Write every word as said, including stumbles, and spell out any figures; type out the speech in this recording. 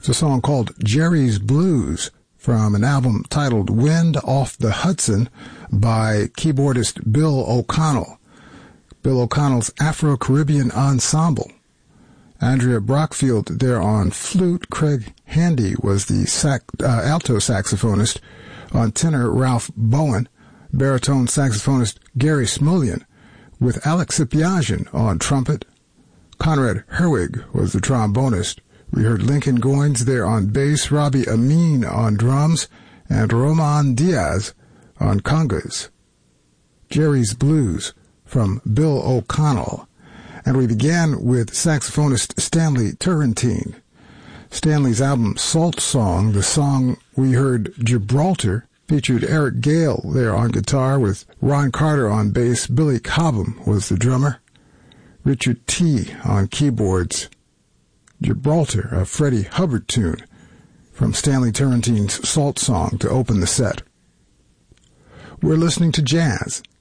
It's a song called Jerry's Blues from an album titled Wind Off the Hudson by keyboardist Bill O'Connell. Bill O'Connell's Afro-Caribbean Ensemble. Andrea Brockfield there on flute. Craig Handy was the sac- uh, alto saxophonist. On tenor, Ralph Bowen. Baritone saxophonist Gary Smulyan, with Alex Sipiagin on trumpet. Conrad Herwig was the trombonist. We heard Lincoln Goins there on bass, Robbie Amin on drums, and Roman Diaz on congas. Jerry's Blues from Bill O'Connell. And we began with saxophonist Stanley Turrentine. Stanley's album Salt Song, the song we heard Gibraltar, featured Eric Gale there on guitar with Ron Carter on bass. Billy Cobham was the drummer. Richard T. on keyboards. Gibraltar, a Freddie Hubbard tune from Stanley Turrentine's Salt Song to open the set. We're listening to jazz